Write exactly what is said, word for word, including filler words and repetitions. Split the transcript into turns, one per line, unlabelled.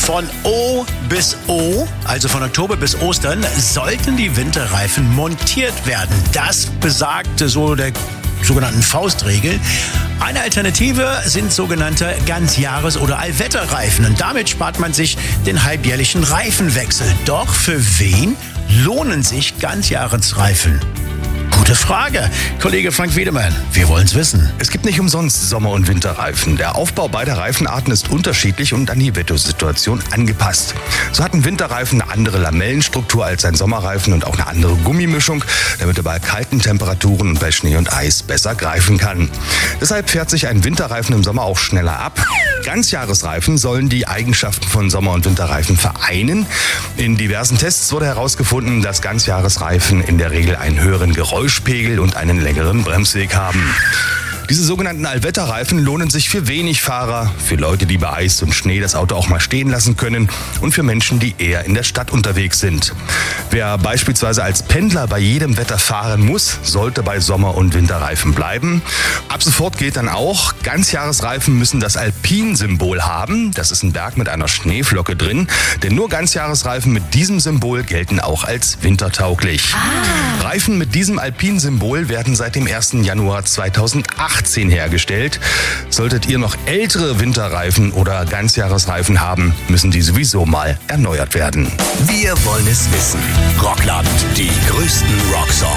Von O bis O, also von Oktober bis Ostern, sollten die Winterreifen montiert werden. Das besagte so der sogenannten Faustregel. Eine Alternative sind sogenannte Ganzjahres- oder Allwetterreifen. Und damit spart man sich den halbjährlichen Reifenwechsel. Doch für wen lohnen sich Ganzjahresreifen? Gute Frage. Kollege Frank Wiedemann, wir wollen es wissen.
Es gibt nicht umsonst Sommer- und Winterreifen. Der Aufbau beider Reifenarten ist unterschiedlich und an die Wettersituation angepasst. So hat ein Winterreifen eine andere Lamellenstruktur als ein Sommerreifen und auch eine andere Gummimischung, damit er bei kalten Temperaturen und bei Schnee und Eis besser greifen kann. Deshalb fährt sich ein Winterreifen im Sommer auch schneller ab. Ganzjahresreifen sollen die Eigenschaften von Sommer- und Winterreifen vereinen. In diversen Tests wurde herausgefunden, dass Ganzjahresreifen in der Regel einen höheren Geräuschpegel und einen längeren Bremsweg haben. Diese sogenannten Allwetterreifen lohnen sich für wenig Fahrer, für Leute, die bei Eis und Schnee das Auto auch mal stehen lassen können und für Menschen, die eher in der Stadt unterwegs sind. Wer beispielsweise als Pendler bei jedem Wetter fahren muss, sollte bei Sommer- und Winterreifen bleiben. Ab sofort gilt dann auch, Ganzjahresreifen müssen das Alpin-Symbol haben. Das ist ein Berg mit einer Schneeflocke drin, denn nur Ganzjahresreifen mit diesem Symbol gelten auch als wintertauglich. Ah. Reifen mit diesem Alpin-Symbol werden seit dem ersten Januar zweitausendachtzehn hergestellt. Solltet ihr noch ältere Winterreifen oder Ganzjahresreifen haben, müssen die sowieso mal erneuert werden.
Wir wollen es wissen. Rockland, die größten Rocksongs.